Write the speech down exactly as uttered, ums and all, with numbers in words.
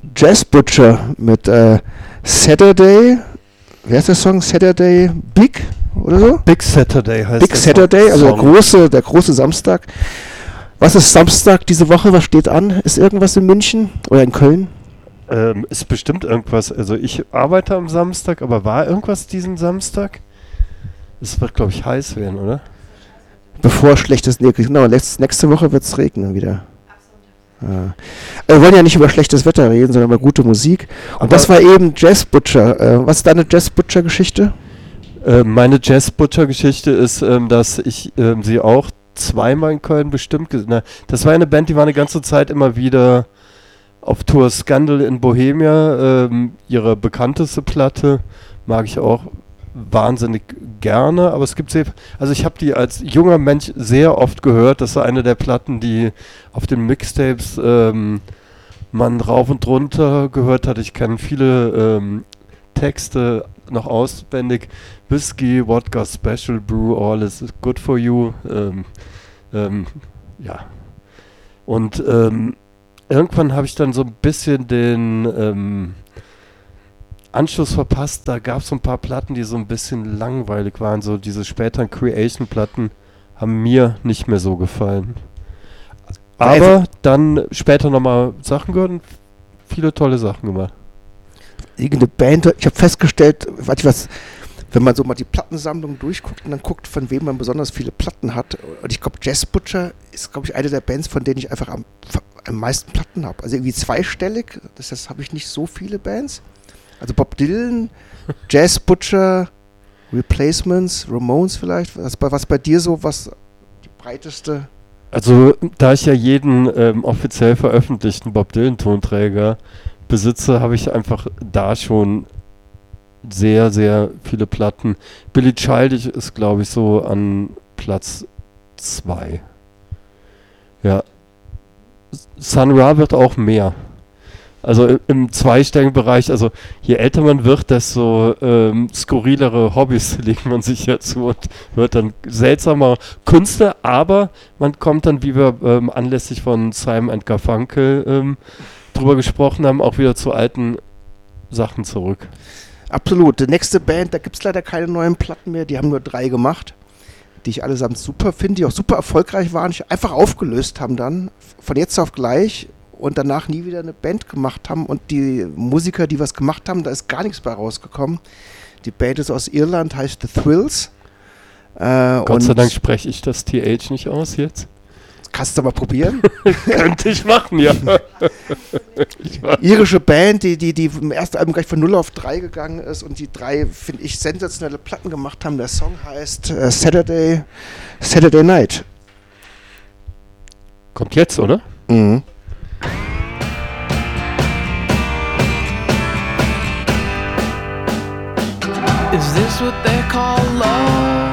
Jazz Butcher mit äh, Saturday. Wer ist der Song? Saturday Big oder so? Big Saturday heißt Big der Saturday, also der Song. große, der große Samstag. Was ist Samstag diese Woche? Was steht an? Ist irgendwas in München oder in Köln? Ähm, ist bestimmt irgendwas. Also ich arbeite am Samstag, aber war irgendwas diesen Samstag? Es wird, glaube ich, heiß werden, oder? Bevor schlechtes Wetter. Genau, nächste, nächste Woche wird es regnen wieder. Ja. Wir wollen ja nicht über schlechtes Wetter reden, sondern über gute Musik. Und Aber das war eben Jazz Butcher. Äh, was ist deine Jazz Butcher Geschichte? Äh, meine Jazz Butcher Geschichte ist, ähm, dass ich ähm, sie auch zweimal in Köln bestimmt gesehen habe. Das war eine Band, die war eine ganze Zeit immer wieder auf Tour. Scandal in Bohemia, ähm, ihre bekannteste Platte, mag ich auch wahnsinnig gerne, aber es gibt sehr, also ich habe die als junger Mensch sehr oft gehört. Das war eine der Platten, die auf den Mixtapes ähm, man rauf und runter gehört hat. Ich kenne viele ähm, Texte noch auswendig. Whisky, Wodka, Special Brew, all is good for you. Ähm, ähm, ja. Und ähm, irgendwann habe ich dann so ein bisschen den ähm, Anschluss verpasst. Da gab es so ein paar Platten, die so ein bisschen langweilig waren. So diese späteren Creation-Platten haben mir nicht mehr so gefallen. Aber dann später nochmal Sachen gehört und viele tolle Sachen gemacht. Irgendeine Band, ich habe festgestellt, weiß ich was, wenn man so mal die Plattensammlung durchguckt und dann guckt, von wem man besonders viele Platten hat. Und ich glaube, Jazz Butcher ist, glaube ich, eine der Bands, von denen ich einfach am, am meisten Platten habe. Also irgendwie zweistellig, das, das habe ich nicht so viele Bands. Also Bob Dylan, Jazz Butcher, Replacements, Ramones vielleicht. Was, was bei dir so, was die breiteste? Also da ich ja jeden ähm, offiziell veröffentlichten Bob Dylan-Tonträger besitze, habe ich einfach da schon sehr, sehr viele Platten. Billy Childish ist, glaube ich, so an Platz zwei. Ja. Sun Ra wird auch mehr. Also im, im zweistelligen Bereich, also je älter man wird, desto ähm, skurrilere Hobbys legt man sich ja zu und wird dann seltsamer Künstler, aber man kommt dann, wie wir ähm, anlässlich von Simon and Garfunkel ähm, drüber gesprochen haben, auch wieder zu alten Sachen zurück. Absolut. Die nächste Band, da gibt es leider keine neuen Platten mehr, die haben nur drei gemacht, die ich allesamt super finde, die auch super erfolgreich waren, die einfach aufgelöst haben dann, von jetzt auf gleich und danach nie wieder eine Band gemacht haben und die Musiker, die was gemacht haben, da ist gar nichts bei rausgekommen. Die Band ist aus Irland, heißt The Thrills. Äh, Gott sei Dank spreche ich das T H nicht aus jetzt. Kannst du mal probieren? Könnte ich machen, ja. Irische Band, die, die, die im ersten Album gleich von null auf drei gegangen ist und die drei, finde ich, sensationelle Platten gemacht haben. Der Song heißt äh, Saturday, Saturday Night. Kommt jetzt, oder? Mhm. Is this what they call love?